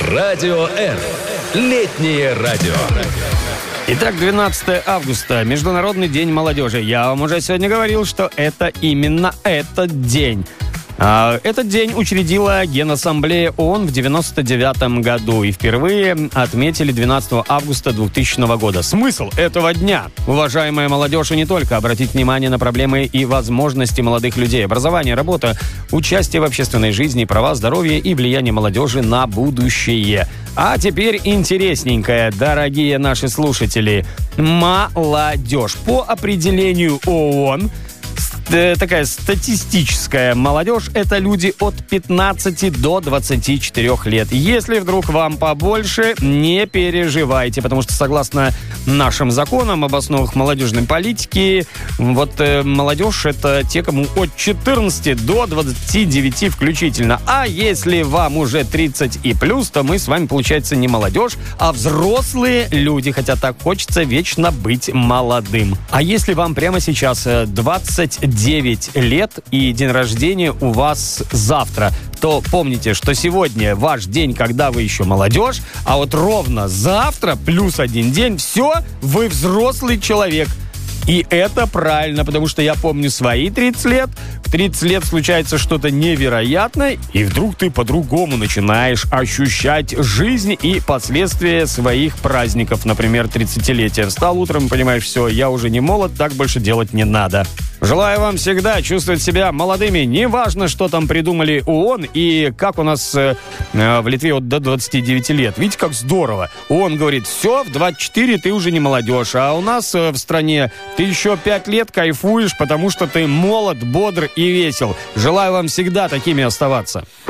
Радио Р. Летнее радио. Итак, 12 августа, Международный день молодежи. Я вам уже сегодня говорил, что это именно этот день. Этот день учредила Генассамблея ООН в 1999 году и впервые отметили 12 августа 2000 года. Смысл этого дня, уважаемая молодежь, и не только обратить внимание на проблемы и возможности молодых людей. Образование, работа, участие в общественной жизни, права, здоровье и влияние молодежи на будущее. А теперь интересненькое, дорогие наши слушатели. Молодежь. По определению ООН, такая статистическая молодежь – это люди от 15 до 24 лет. Если вдруг вам побольше, не переживайте, потому что согласно нашим законам об основах молодежной политики, молодежь – это те, кому от 14 до 29 включительно. А если вам уже 30 и плюс, то мы с вами, получается, не молодежь, а взрослые люди, хотя так хочется вечно быть молодым. А если вам прямо сейчас 29 лет и день рождения у вас завтра, то помните, что сегодня ваш день, когда вы еще молодежь, а вот ровно завтра плюс один день, все, вы взрослый человек. И это правильно, потому что я помню свои 30 лет. В 30 лет случается что-то невероятное, и вдруг ты по-другому начинаешь ощущать жизнь и последствия своих праздников. Например, 30-летие. Встал утром и понимаешь, все, я уже не молод, так больше делать не надо. Желаю вам всегда чувствовать себя молодыми. Неважно, что там придумали ООН и как у нас в Литве до 29 лет. Видите, как здорово. ООН говорит, все, в 24 ты уже не молодежь. А у нас в стране ты еще 5 лет кайфуешь, потому что ты молод, бодр и весел. Желаю вам всегда такими оставаться.